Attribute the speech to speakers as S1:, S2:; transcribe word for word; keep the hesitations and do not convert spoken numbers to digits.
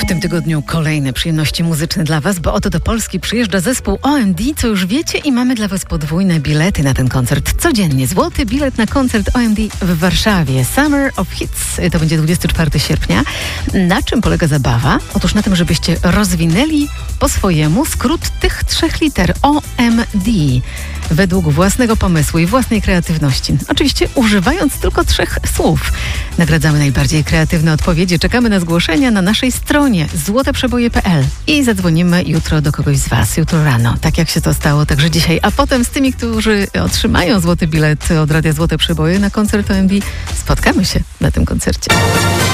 S1: tym tygodniu kolejne przyjemności muzyczne dla Was, bo oto do Polski przyjeżdża zespół O M D, co już wiecie, i mamy dla Was podwójne bilety na ten koncert. Codziennie złoty bilet na koncert O M D w Warszawie. Summer of Hits, to będzie dwudziestego czwartego sierpnia. Na czym polega zabawa? Otóż na tym, żebyście rozwinęli po swojemu skrót tych trzech liter O M D według własnego pomysłu i własnej kreatywności. Oczywiście używając tylko trzech słów. Nagradzamy najbardziej kreatywne odpowiedzi. Czekamy na zgłoszenia na naszej stronie złote przeboje kropka p l i zadzwonimy jutro do kogoś z Was, jutro rano, tak jak się to stało także dzisiaj, a potem z tymi, którzy otrzymają złoty bilet od Radia Złote Przeboje na koncert O M D, spotkamy się na tym koncercie.